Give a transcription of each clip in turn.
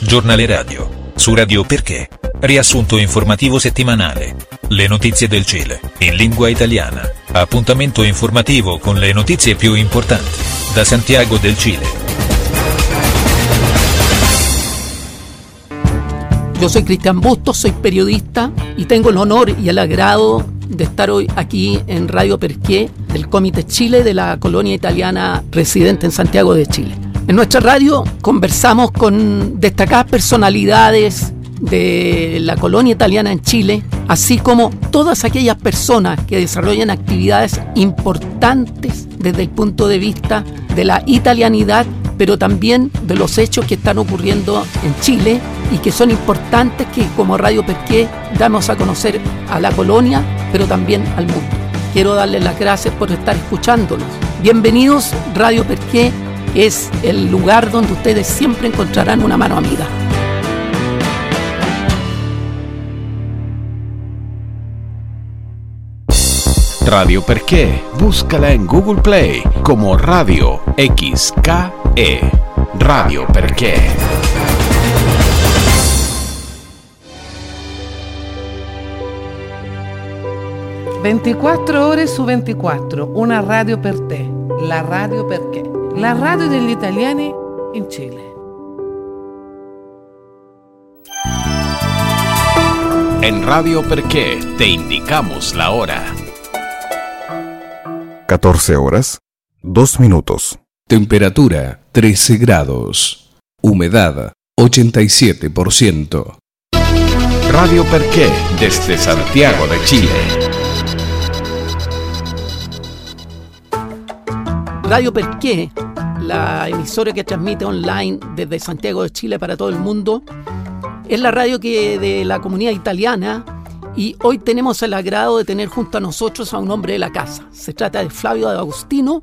Giornale radio. Su Radio Perché. Riassunto informativo settimanale. Le notizie del Cile, in lingua italiana. Appuntamento informativo con le notizie più importanti. Da Santiago del Chile. Yo soy Cristian Bustos, soy periodista y tengo el honor y el agrado de estar hoy aquí en Radio Perché, del Comité Chile de la colonia italiana residente en Santiago de Chile. En nuestra radio conversamos con destacadas personalidades de la colonia italiana en Chile, así como todas aquellas personas que desarrollan actividades importantes desde el punto de vista de la italianidad, pero también de los hechos que están ocurriendo en Chile y que son importantes que como Radio Perché damos a conocer a la colonia, pero también al mundo. Quiero darles las gracias por estar escuchándonos. Bienvenidos, Radio Perché es el lugar donde ustedes siempre encontrarán una mano amiga. Radio Perché, búscala en Google Play como Radio XKE. Radio Perché. «24 ore su 24, una radio per te, la Radio Perché, la radio degli italiani in Cile». En Radio Perché te indicamos la hora. 14 horas, 2 minutos. Temperatura 13 grados. Humedad 87%. Radio Perché desde Santiago de Chile. Radio Perché, la emisora que transmite online desde Santiago de Chile para todo el mundo, es la radio que de la comunidad italiana, y hoy tenemos el agrado de tener junto a nosotros a un hombre de la casa. Se trata de Flavio D'Agostino,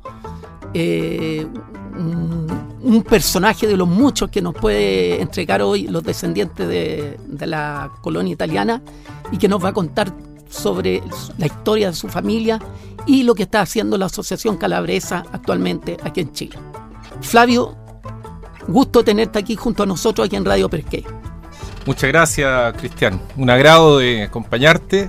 un personaje de los muchos que nos puede entregar hoy los descendientes de la colonia italiana y que nos va a contar sobre la historia de su familia y lo que está haciendo la Asociación Calabresa actualmente aquí en Chile. Flavio, gusto tenerte aquí junto a nosotros aquí en Radio Perché. Muchas gracias, Cristian. Un agrado de acompañarte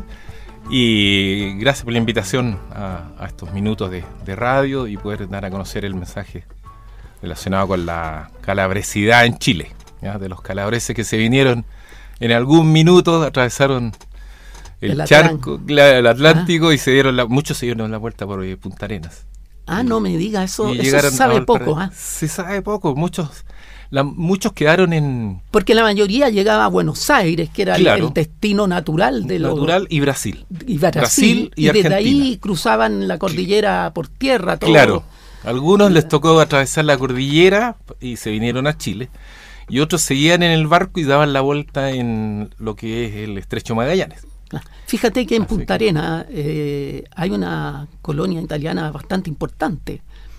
y gracias por la invitación a estos minutos de radio y poder dar a conocer el mensaje relacionado con la calabresidad en Chile, ¿ya? De los calabreses que se vinieron en algún minuto, atravesaron el charco, el Atlántico, y muchos se dieron la vuelta por Punta Arenas. No me diga eso se sabe poco. Se sabe poco, muchos quedaron en... Porque la mayoría llegaba a Buenos Aires, que era el destino natural de natural, y Brasil. Y Brasil y Argentina. Desde ahí cruzaban la cordillera por tierra. Todo. Claro, a algunos les tocó atravesar la cordillera y se vinieron a Chile, y otros seguían en el barco y daban la vuelta en lo que es el Estrecho Magallanes. Fíjate que en Punta Arenas hay una colonia italiana bastante importante.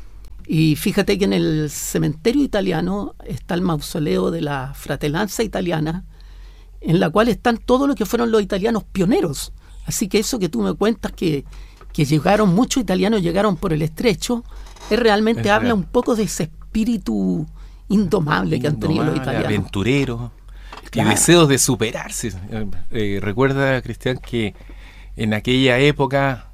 Y fíjate que en el cementerio italiano está el mausoleo de la Fratellanza Italiana, en la cual están todos los que fueron los italianos pioneros. Así que eso que tú me cuentas, que llegaron, muchos italianos llegaron por el estrecho, realmente habla un poco de ese espíritu indomable que han tenido los italianos. Aventureros. Claro. Y deseos de superarse. Recuerda, Cristian, que en aquella época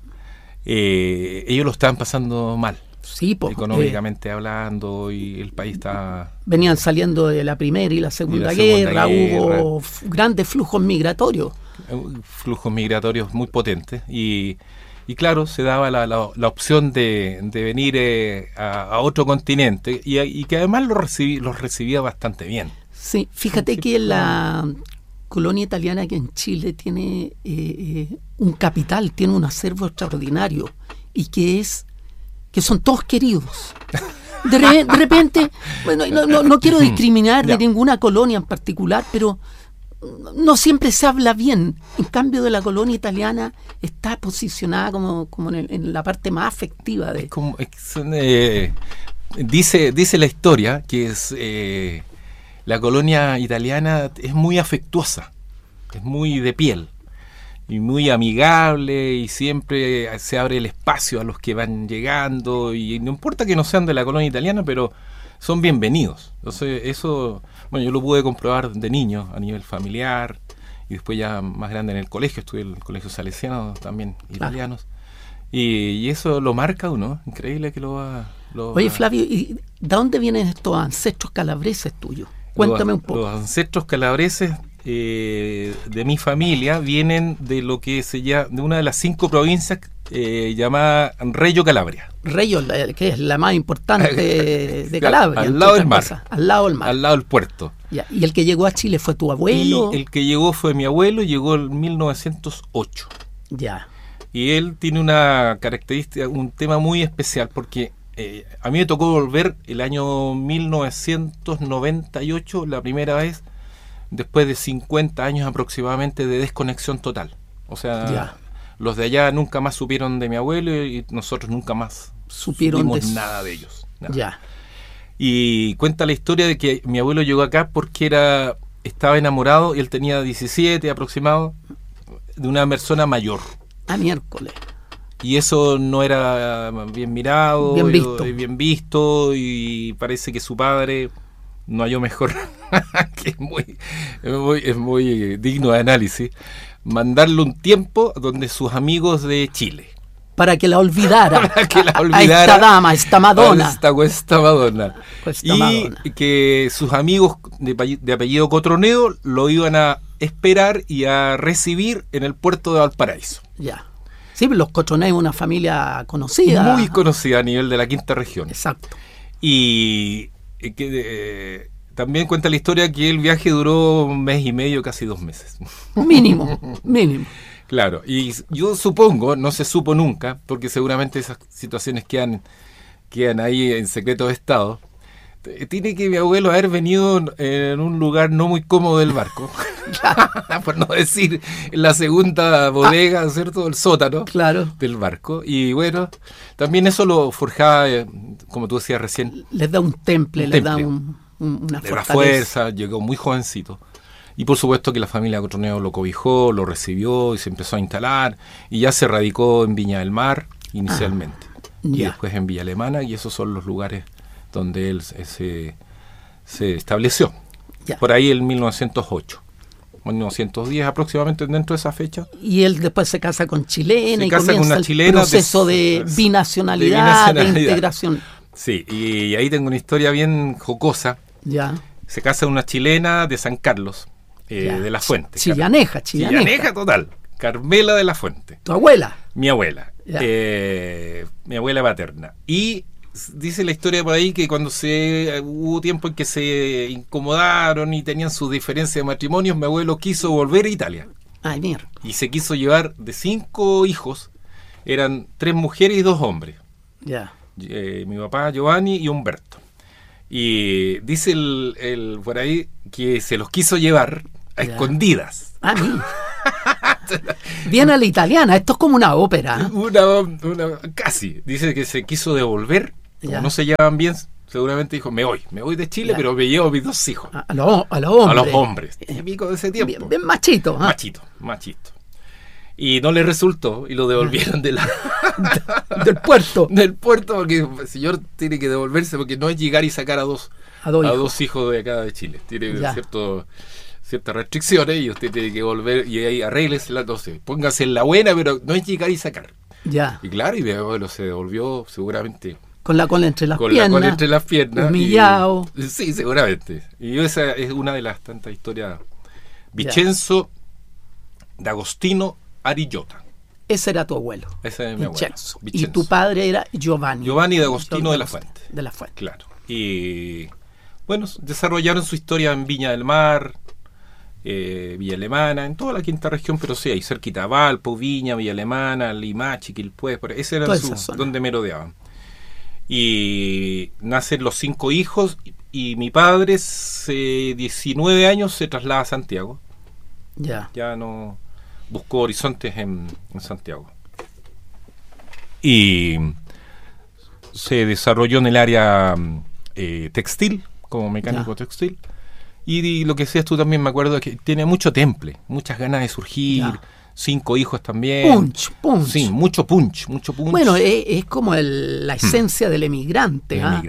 ellos lo estaban pasando mal. Sí, económicamente hablando, y el país está... Venían saliendo de la Primera y la Segunda Guerra, hubo grandes flujos migratorios. Flujos migratorios muy potentes, y claro, se daba la opción de venir a otro continente, y que además los recibía bastante bien. Sí, fíjate que la colonia italiana que en Chile tiene un capital, tiene un acervo extraordinario, y que son todos queridos. De repente, bueno, no quiero discriminar de ninguna colonia en particular, pero no siempre se habla bien. En cambio, de la colonia italiana está posicionada como en la parte más afectiva. Dice la historia que es la colonia italiana es muy afectuosa, es muy de piel y muy amigable, y siempre se abre el espacio a los que van llegando, y no importa que no sean de la colonia italiana, pero son bienvenidos. Entonces, eso, bueno, yo lo pude comprobar de niño a nivel familiar y después ya más grande en el colegio, estudié en el colegio salesiano también, italianos. Y eso lo marca uno, increíble que lo va... Oye, Flavio, ¿y de dónde vienen estos ancestros calabreses tuyos? Cuéntame un poco. Los ancestros calabreses de mi familia vienen de lo que se llama, de una de las 5 provincias llamada Reggio Calabria. Reggio, que es la más importante de Calabria. Al lado del mar. Al lado del mar. Al lado del puerto. Ya. ¿Y el que llegó a Chile fue tu abuelo? Y el que llegó fue mi abuelo, llegó en 1908. Ya. Y él tiene una característica, un tema muy especial, porque a mí me tocó volver el año 1998, la primera vez, después de 50 años aproximadamente de desconexión total. O sea, los de allá nunca más supieron de mi abuelo y nosotros nunca más supimos nada de ellos. Nada. Ya. Y cuenta la historia de que mi abuelo llegó acá porque estaba enamorado y él tenía 17 aproximado de una persona mayor. Miércoles. Y eso no era bien mirado, bien visto, y parece que su padre no halló mejor, que es muy digno de análisis, mandarle un tiempo donde sus amigos de Chile. Para que la olvidara. Para que la olvidara. A esta dama, esta Madonna. Esta Madonna. Y que sus amigos de apellido Cotronedo lo iban a esperar y a recibir en el puerto de Valparaíso. Ya. Sí, los Cotronedos, una familia conocida. Muy conocida a nivel de la quinta región. Exacto. Y que también cuenta la historia que el viaje duró 1 mes y medio, casi 2 meses. Mínimo. Claro, y yo supongo, no se supo nunca, porque seguramente esas situaciones quedan ahí en secreto de Estado. Tiene que mi abuelo haber venido en un lugar no muy cómodo del barco, por no decir en la segunda bodega, ¿cierto? El sótano del barco. Y bueno, también eso lo forjaba, como tú decías recién. Les da un temple, les da una fortaleza. De la fuerza, llegó muy jovencito. Y por supuesto que la familia Cotronedo lo cobijó, lo recibió y se empezó a instalar. Y ya se radicó en Viña del Mar inicialmente. Y después en Villa Alemana, y esos son los lugares donde él se estableció. Por ahí en 1908. 1910 aproximadamente, dentro de esa fecha. Y él después se casa con chilena, y comienza con una chilena, proceso de binacionalidad, de integración. Sí, y ahí tengo una historia bien jocosa. Ya. Se casa una chilena de San Carlos, de la Fuente. Chillaneja total. Carmela de la Fuente. ¿Tu abuela? Mi abuela. Mi abuela paterna. Y dice la historia por ahí que cuando hubo tiempo en que se incomodaron y tenían sus diferencias de matrimonios, mi abuelo quiso volver a Italia. Ay, mierda. Y se quiso llevar de 5 hijos, eran 3 mujeres y 2 hombres. Ya. Mi papá, Giovanni y Humberto. Y dice por ahí que se los quiso llevar a escondidas. Mira. Bien a la italiana, esto es como una ópera. Casi. Dice que se quiso devolver, como no se llevan bien, seguramente dijo, me voy de Chile, pero me llevo a mis 2 hijos. A los hombres. Típico de ese tiempo. Bien machito. Machito. Y no le resultó, y lo devolvieron del puerto. Del puerto, porque el señor tiene que devolverse, porque no es llegar y sacar a dos hijos de acá de Chile. Tiene ciertas restricciones y usted tiene que volver y ahí arréglesela, entonces póngase en la buena, pero no es llegar y sacar. Ya. Y claro, y mi abuelo se devolvió seguramente con la cola entre las piernas. Humillado. Sí, seguramente. Y esa es una de las tantas historias. Vicenzo D'Agostino Arillota. Ese era tu abuelo. Ese es mi abuelo. Vicenzo. Y tu padre era Giovanni. Giovanni D'Agostino de la Fuente. De la Fuente. Claro. Y bueno, desarrollaron su historia en Viña del Mar, Villa Alemana, en toda la quinta región, pero sí, ahí cerquita, Valpo, Viña, Villa Alemana, Limache, Quilpué, ese era donde merodeaban. Y nacen los 5 hijos y mi padre, 19 años, se traslada a Santiago. Ya no buscó horizontes en Santiago. Y se desarrolló en el área textil, como mecánico textil. Y lo que decías tú también, me acuerdo que tiene mucho temple, muchas ganas de surgir, 5 hijos también. Punch. Sí, mucho punch. Bueno, es como la esencia del emigrante.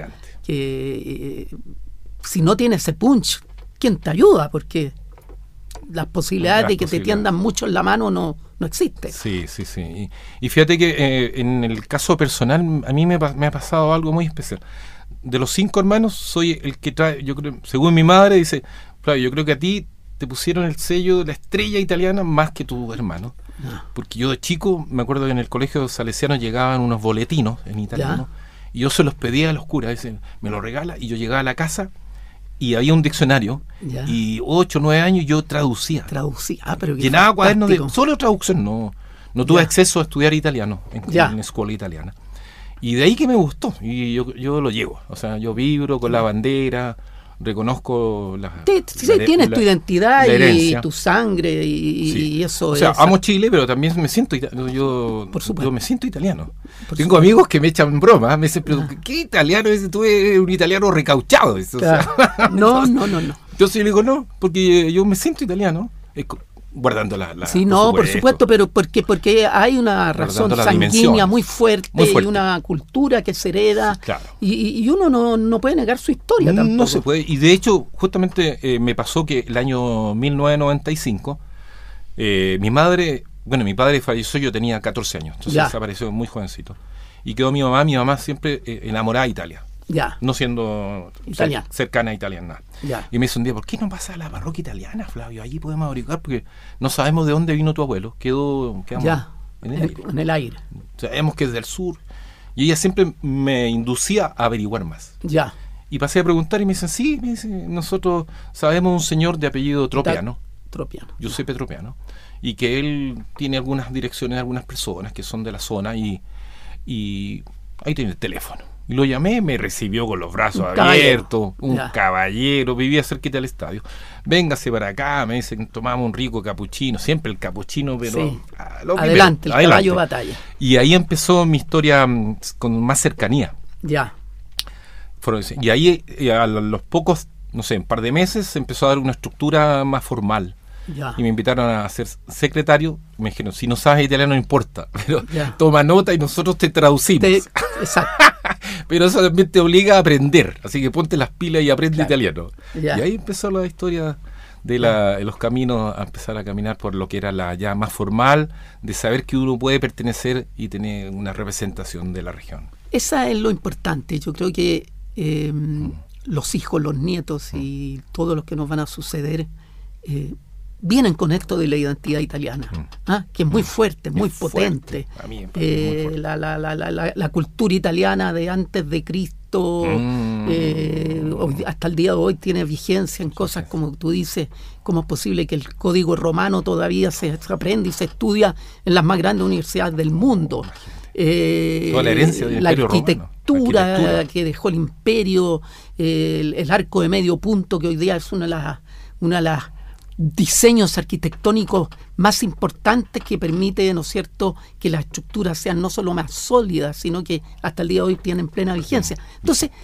si no tienes ese punch, ¿quién te ayuda? Porque las posibilidades de que te tiendan mucho en la mano no existen. Sí. Y fíjate que en el caso personal, a mí me ha pasado algo muy especial. De los 5 hermanos, soy el que trae, yo creo, según mi madre, dice, Flavio, yo creo que a ti te pusieron el sello de la estrella italiana más que tu hermano. Porque yo de chico, me acuerdo que en el colegio salesiano llegaban unos boletinos en italiano, y yo se los pedía a los curas, dicen, me lo regala, y yo llegaba a la casa y había un diccionario, y 8 o 9 años yo traducía. Pero llenaba cuadernos de solo traducción, no tuve acceso a estudiar italiano en escuela italiana. Y de ahí que me gustó, y yo lo llevo, o sea, yo vibro con la bandera, reconozco tienes tu identidad y tu sangre y eso. O sea, amo Chile, pero también me siento yo me siento italiano. Tengo amigos que me echan broma, me dicen, pero ¿qué italiano es? Tú eres un italiano recauchado. Eso, claro. No. Yo sí le digo no, porque yo me siento italiano. Guardando la sí, no, por supuesto, pero porque hay una razón sanguínea muy fuerte y una cultura que se hereda, claro. y uno no puede negar su historia tampoco. No se puede, y de hecho, justamente me pasó que el año 1995, mi padre falleció, yo tenía 14 años, entonces desapareció muy jovencito, y quedó mi mamá siempre enamorada de Italia. No siendo cercana a italiana. Y me dice un día, ¿por qué no pasa a la parroquia italiana, Flavio? Allí podemos averiguar, porque no sabemos de dónde vino tu abuelo. Quedamos en el aire. Sabemos que es del sur. Y ella siempre me inducía a averiguar más. Y pasé a preguntar y me dicen, nosotros sabemos un señor de apellido Tropiano. Giuseppe Tropiano. Y que él tiene algunas direcciones de algunas personas que son de la zona y ahí tiene el teléfono. Y lo llamé, me recibió con los brazos abiertos, un caballero, vivía cerquita del estadio. Véngase para acá, me dicen, tomamos un rico capuchino, siempre el capuchino, pero adelante, el caballo batalla. Y ahí empezó mi historia con más cercanía. Y ahí a los pocos, no sé, un par de meses, empezó a dar una estructura más formal. Y me invitaron a ser secretario. Me dijeron, si no sabes italiano no importa, pero toma nota y nosotros te traducimos. Exacto. Pero eso también te obliga a aprender, así que ponte las pilas y aprende italiano. Y ahí empezó la historia de los caminos, a empezar a caminar por lo que era la ya más formal, de saber que uno puede pertenecer y tener una representación de la región. Esa es lo importante. Yo creo que los hijos, los nietos y todos los que nos van a suceder vienen con esto de la identidad italiana, que es muy fuerte, muy potente. A mí muy fuerte. La cultura italiana de antes de Cristo, hasta el día de hoy tiene vigencia en cosas como tú dices, cómo es posible que el código romano todavía se aprende y se estudia en las más grandes universidades del mundo. Toda la herencia del Imperio arquitectura romano. Que dejó el imperio, el arco de medio punto, que hoy día es una de las diseños arquitectónicos más importantes que permite, ¿no es cierto?, que las estructuras sean no solo más sólidas, sino que hasta el día de hoy tienen plena vigencia. Entonces,